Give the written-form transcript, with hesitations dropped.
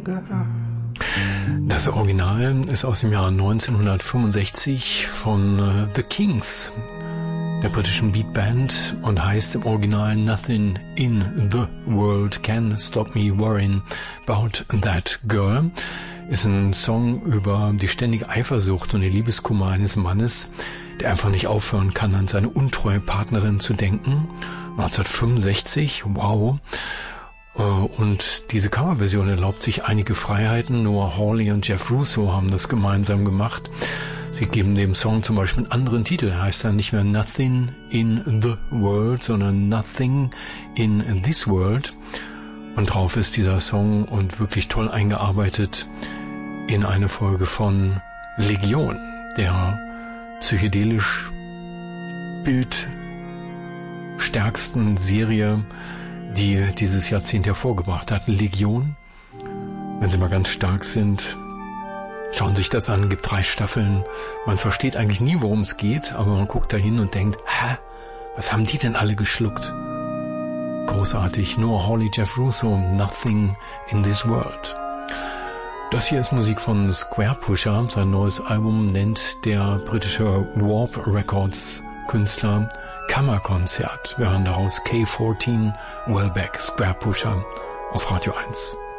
Das Original ist aus dem Jahr 1965 von The Kings, der britischen Beatband, und heißt im Original Nothing in the World Can Stop Me Worrying About That Girl. Ist ein Song über die ständige Eifersucht und den Liebeskummer eines Mannes, der einfach nicht aufhören kann, an seine untreue Partnerin zu denken. 1965, wow. Und diese Coverversion erlaubt sich einige Freiheiten. Noah Hawley und Jeff Russo haben das gemeinsam gemacht. Sie geben dem Song zum Beispiel einen anderen Titel. Er heißt dann nicht mehr Nothing in the World, sondern Nothing in This World. Und drauf ist dieser Song und wirklich toll eingearbeitet in eine Folge von Legion, der psychedelisch bildstärksten Serie, die dieses Jahrzehnt hervorgebracht hat. Legion, wenn sie mal ganz stark sind, schauen sich das an, gibt 3 Staffeln. Man versteht eigentlich nie, worum es geht, aber man guckt da hin und denkt, was haben die denn alle geschluckt? Großartig. Noah Hawley, Jeff Russo, Nothing in This World. Das hier ist Musik von Square Pusher. Sein neues Album nennt der britische Warp Records Künstler Kammerkonzert. Wir hören daraus K14 Welbeck, Square Pusher auf Radio 1.